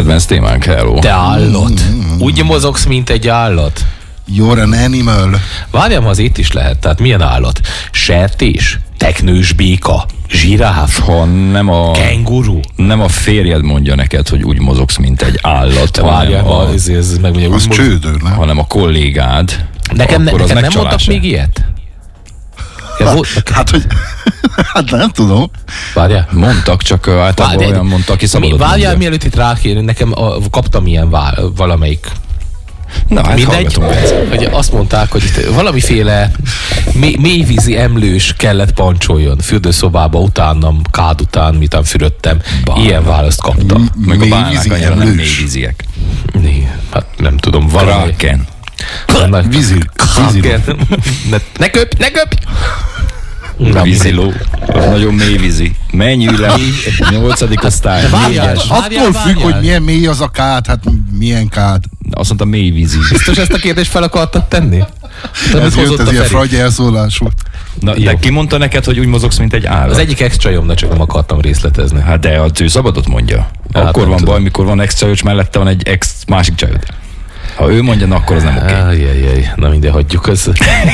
kedvenc témánk, hello. Te állat. Úgy mozogsz, mint egy állat. You're an animal. Várjam, az itt is lehet. Tehát milyen állat? Sertés? Teknős béka? Zsiráf? Ha kenguru? Nem a férjed mondja neked, hogy úgy mozogsz, mint egy állat. Várjál, ez megmondja. Az csődő, nem? Hanem a kollégád. Nekem nem mondtak még ilyet? Hát nem tudom. Várjál. Mondtak, csak általában olyan mondta, aki szabadott mondja. Várjál, mielőtt itt rákérünk, nekem kaptam ilyen valamelyik. Na, hát mindegy, hogy azt mondták, hogy itt valamiféle mélyvízi emlős kellett pancsoljon fürdőszobába utánam, kád után, miután fürödtem. Ilyen választ kaptam. Meg a bálnák annyira nem mélyvíziek. Hát nem tudom, valami. Kraken. Vízi. Ne köpj! Víziló. Az nagyon mély vízi. Menj le. 8. osztály. Attól függ, hogy milyen mély az a kád, hát milyen kád. Azt mondta mély vízi. Biztos ezt a kérdést fel akartad tenni? Ez jött, ez ilyen fragy elszólás volt. Na, de ki mondta neked, hogy úgy mozogsz, mint egy állat? Az egyik ex-csajomnak, csak nem akartam részletezni. Hát de ő szabadot mondja. Hát akkor van tudom. baj, mikor van ex-csajod, és mellette van egy másik csajod. Ha ő mondja, akkor az nem oké. Na minden, hagyjuk ezt.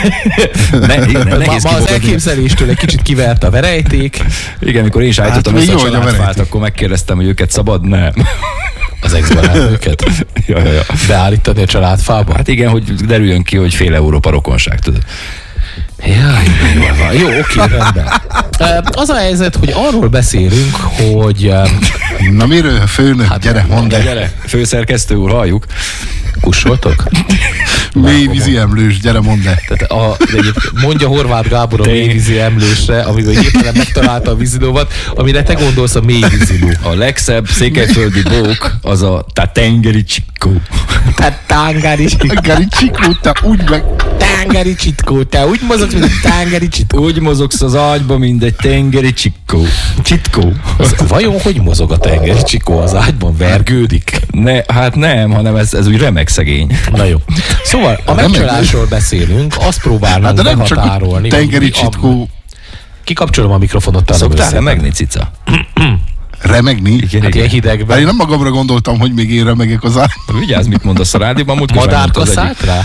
Ma az elképzeléstől egy kicsit kivert a verejték. Igen, mikor én is állítottam össze a családfát, akkor megkérdeztem, hogy őket szabad? Nem. Az ex-barátnőket? Ja. Beállítani a családfába? Hát igen, hogy derüljön ki, hogy fél Európa rokonság, tudod. Jó, oké, rendben. Az a helyzet, hogy arról beszélünk, hogy... Na miről, főnök, gyere, mondd el. Gyere, főszerkesztő úr, halljuk. Kussoltok? Mélyvízi emlős, gyere, mondd el. Tehát mondja Horváth Gábor a mélyvízi emlősre, amiben éppen megtalálta a vízilóvat, amire te gondolsz a mélyvíziló. A legszebb székelyföldi bók az a tengeri csikkó. Tengeri csikkó, te úgy meg... Tengeri csitkó, te úgy mozogsz, mint egy tengeri csitkó. Úgy mozogsz az ágyba, mint egy tengeri csikkó. Csitkó. Vajon hogy mozog a tengeri csitkó az ágyban? Vergődik? Hát nem, hanem ez úgy remek szegény. Na jó. Szóval a megcsalásról beszélünk, azt próbálnánk behatárolni. Tengeri csitkó. Kikapcsolom a mikrofonot. Szoktál remegni, cica? Remegni? Igen, hát ilyen hidegben. Én nem magamra gondoltam, hogy még én remegek az ágyban. Vigyázz, mit mondasz a rádióban? Madárka szállt rá?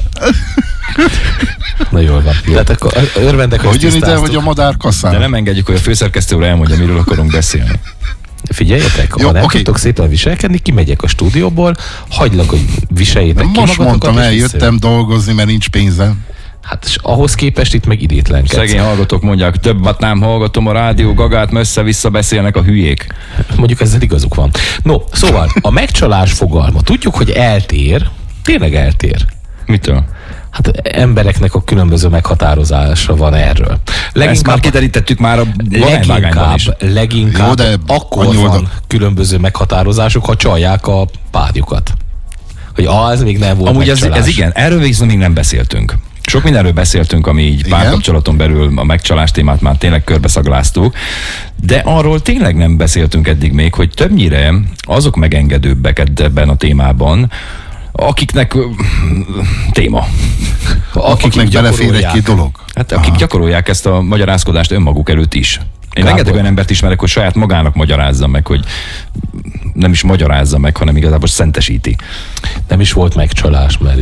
Na jól van. Tehát akkor örvendek, hogy jön ide, hogy a madár kasszál? De nem engedjük, hogy a főszerkesztő úr elmondja, miről akarunk beszélni. Figyeljetek, ha nem tudtok szépen viselkedni, kimegyek a stúdióból, hagylak, hogy viseljétek ki magatokat. Most mondtam, eljöttem dolgozni, mert nincs pénzem. Hát és ahhoz képest itt meg idétlenkedsz. Szegény hallgatók mondják, többet nem hallgatom a rádió gagát, mert össze-vissza beszélnek a hülyék. Mondjuk ezzel igazuk van. No, szóval a megcsalás fogalma, tudjuk, hogy eltér, tényleg eltér. Mitől? Hát embereknek a különböző meghatározása van erről. Ezt már kiderítettük már a vágányban is. Leginkább jó, akkor van különböző meghatározások, ha csalják a párjukat. Hogy ez még nem volt. Amúgy ez igen, erről viszont még nem beszéltünk. Sok mindenről beszéltünk, ami így párkapcsolaton belül a megcsalás témát már tényleg körbeszagláztuk, de arról tényleg nem beszéltünk eddig még, hogy többnyire azok megengedőbbek ebben a témában, akiknek téma. Akiknek belefér egy-két dolog. Hát akik gyakorolják ezt a magyarázkodást önmaguk előtt is. Én rengeteg olyan embert ismerek, hogy saját magának magyarázza meg, hogy nem is magyarázza meg, hanem igazából szentesíti. Nem is volt megcsalás, mert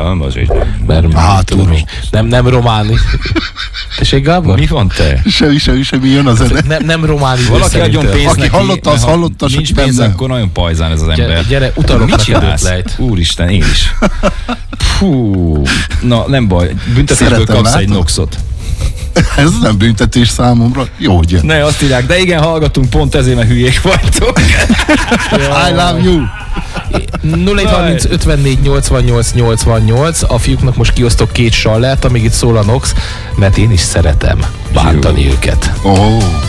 nem románi. Tessék, Gábor? Mi van te? Semmi jön az zene. Nem románi. Valaki adjon pénzt neki. Aki hallotta, az hallotta, nincs pénz, akkor nagyon pajzán ez az ember. Gyere, utalok mit csinálsz? Úristen, én is. Fú, na nem baj, büntetésből kapsz egy noxot. Ez nem büntetés számomra. Jó, hogy jön. Ne, azt írják, de igen, hallgatunk pont ezért, mert hülyék vagytok. I love you. 0830 54 88 88. A fiúknak most kiosztok 2 sallert, amíg itt szól a Nox, mert én is szeretem bántani őket.